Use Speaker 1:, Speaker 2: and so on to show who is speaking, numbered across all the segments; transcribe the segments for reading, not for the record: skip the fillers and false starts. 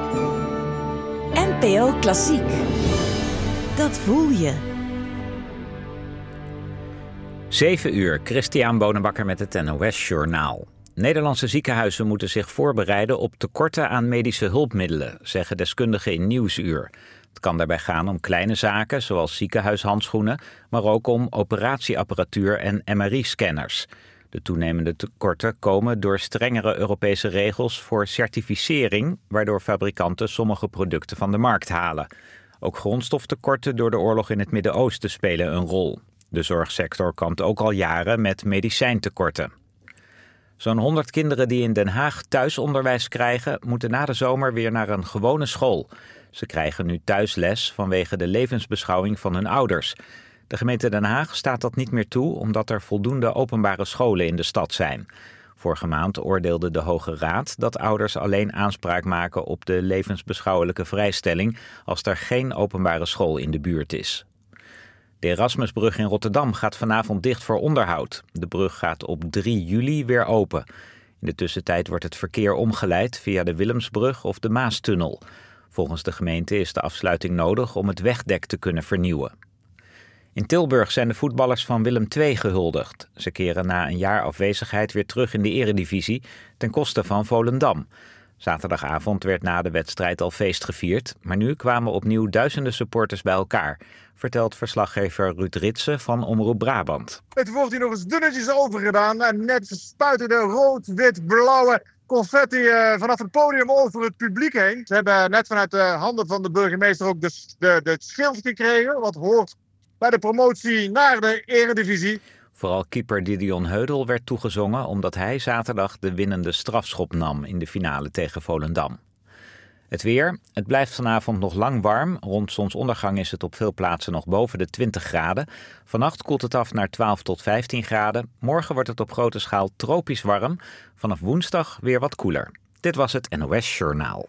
Speaker 1: NPO Klassiek. Dat voel je.
Speaker 2: 7 uur, Christian Bonenbakker met het NOS Journaal. Nederlandse ziekenhuizen moeten zich voorbereiden op tekorten aan medische hulpmiddelen, zeggen deskundigen in Nieuwsuur. Het kan daarbij gaan om kleine zaken, zoals ziekenhuishandschoenen, maar ook om operatieapparatuur en MRI-scanners. De toenemende tekorten komen door strengere Europese regels voor certificering, waardoor fabrikanten sommige producten van de markt halen. Ook grondstoftekorten door de oorlog in het Midden-Oosten spelen een rol. De zorgsector kampt ook al jaren met medicijntekorten. Zo'n 100 kinderen die in Den Haag thuisonderwijs krijgen, moeten na de zomer weer naar een gewone school. Ze krijgen nu thuisles vanwege de levensbeschouwing van hun ouders. De gemeente Den Haag staat dat niet meer toe, omdat er voldoende openbare scholen in de stad zijn. Vorige maand oordeelde de Hoge Raad dat ouders alleen aanspraak maken op de levensbeschouwelijke vrijstelling als er geen openbare school in de buurt is. De Erasmusbrug in Rotterdam gaat vanavond dicht voor onderhoud. De brug gaat op 3 juli weer open. In de tussentijd wordt het verkeer omgeleid via de Willemsbrug of de Maastunnel. Volgens de gemeente is de afsluiting nodig om het wegdek te kunnen vernieuwen. In Tilburg zijn de voetballers van Willem II gehuldigd. Ze keren na een jaar afwezigheid weer terug in de eredivisie ten koste van Volendam. Zaterdagavond werd na de wedstrijd al feest gevierd, maar nu kwamen opnieuw duizenden supporters bij elkaar, vertelt verslaggever Ruud Ritsen van Omroep Brabant.
Speaker 3: Het wordt hier nog eens dunnetjes overgedaan en net spuiten de rood-wit-blauwe confetti vanaf het podium over het publiek heen. Ze hebben net vanuit de handen van de burgemeester ook de schild gekregen, wat hoort bij de promotie naar de eredivisie.
Speaker 2: Vooral keeper Didion Heudel werd toegezongen omdat hij zaterdag de winnende strafschop nam in de finale tegen Volendam. Het weer. Het blijft vanavond nog lang warm. Rond zonsondergang is het op veel plaatsen nog boven de 20 graden. Vannacht koelt het af naar 12 tot 15 graden. Morgen wordt het op grote schaal tropisch warm. Vanaf woensdag weer wat koeler. Dit was het NOS Journaal.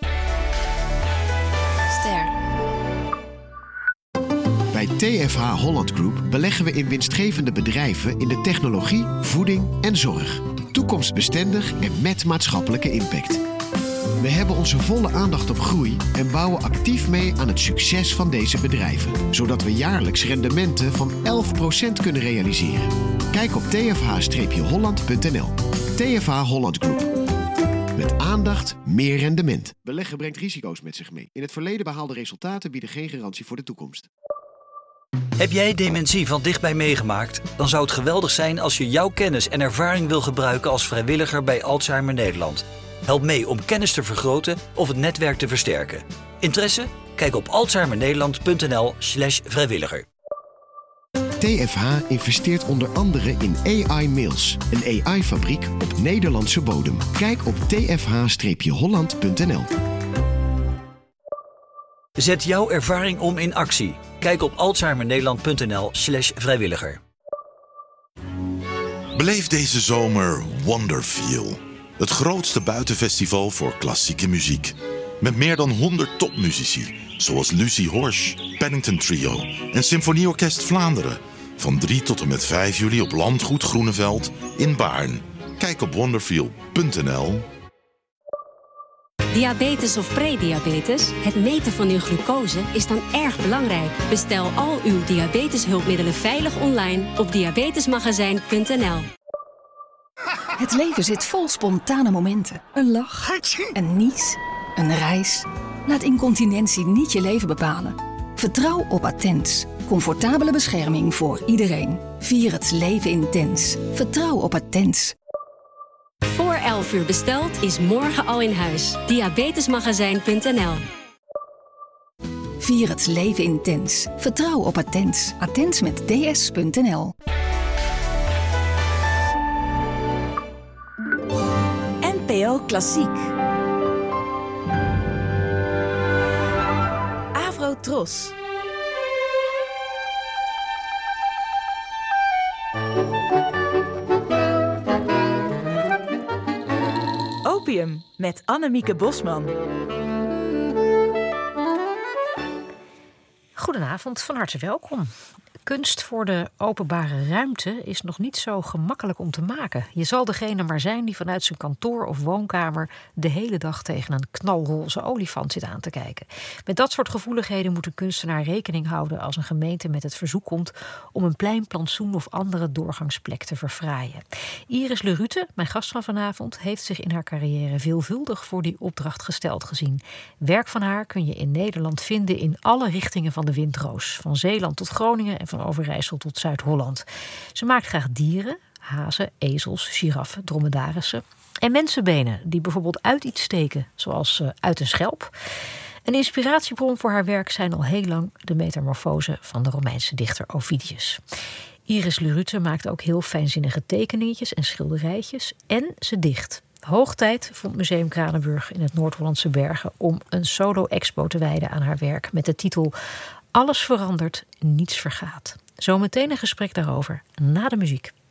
Speaker 4: Bij TFH Holland Group beleggen we in winstgevende bedrijven in de technologie, voeding en zorg. Toekomstbestendig en met maatschappelijke impact. We hebben onze volle aandacht op groei en bouwen actief mee aan het succes van deze bedrijven. Zodat we jaarlijks rendementen van 11% kunnen realiseren. Kijk op tfh-holland.nl. TFH Holland Group. Met aandacht, meer rendement. Beleggen brengt risico's met zich mee. In het verleden behaalde resultaten bieden geen garantie voor de toekomst.
Speaker 5: Heb jij dementie van dichtbij meegemaakt? Dan zou het geweldig zijn als je jouw kennis en ervaring wil gebruiken als vrijwilliger bij Alzheimer Nederland. Help mee om kennis te vergroten of het netwerk te versterken. Interesse? Kijk op alzheimernederland.nl/vrijwilliger.
Speaker 4: TFH investeert onder andere in AI Mills, een AI-fabriek op Nederlandse bodem. Kijk op tfh-holland.nl.
Speaker 5: Zet jouw ervaring om in actie. Kijk op alzheimernederland.nl/vrijwilliger.
Speaker 6: Beleef deze zomer Wonderfeel. Het grootste buitenfestival voor klassieke muziek. Met meer dan 100 topmuzici, zoals Lucie Horsch, Paddington Trio en Symfonieorkest Vlaanderen. Van 3 tot en met 5 juli op Landgoed Groeneveld in Baarn. Kijk op wonderfeel.nl.
Speaker 7: Diabetes of prediabetes? Het meten van uw glucose is dan erg belangrijk. Bestel al uw diabeteshulpmiddelen veilig online op diabetesmagazijn.nl.
Speaker 8: Het leven zit vol spontane momenten. Een lach, een nies, een reis. Laat incontinentie niet je leven bepalen. Vertrouw op Attens. Comfortabele bescherming voor iedereen. Vier het leven intens. Vertrouw op Attens.
Speaker 7: Voor 11 uur besteld is morgen al in huis. Diabetesmagazijn.nl.
Speaker 8: Vier het leven intens. Vertrouw op Attens. Attens met ds.nl.
Speaker 1: NPO Klassiek. Avrotros. Opium met Annemieke Bosman.
Speaker 9: Goedenavond, van harte welkom. Kunst voor de openbare ruimte is nog niet zo gemakkelijk om te maken. Je zal degene maar zijn die vanuit zijn kantoor of woonkamer de hele dag tegen een knalroze olifant zit aan te kijken. Met dat soort gevoeligheden moet een kunstenaar rekening houden als een gemeente met het verzoek komt om een plein, plantsoen of andere doorgangsplek te verfraaien. Iris Le Ruthe, mijn gast van vanavond, heeft zich in haar carrière veelvuldig voor die opdracht gesteld gezien. Werk van haar kun je in Nederland vinden in alle richtingen van de windroos. Van Zeeland tot Groningen en van Overijssel tot Zuid-Holland. Ze maakt graag dieren, hazen, ezels, giraffen, dromedarissen en mensenbenen die bijvoorbeeld uit iets steken, zoals uit een schelp. Een inspiratiebron voor haar werk zijn al heel lang de metamorfosen van de Romeinse dichter Ovidius. Iris Le Ruthe maakt ook heel fijnzinnige tekeningetjes en schilderijtjes en ze dicht. Hoog tijd vond Museum Kranenburg in het Noord-Hollandse Bergen om een solo-expo te wijden aan haar werk met de titel Alles verandert, niets vergaat. Zometeen een gesprek daarover na de muziek.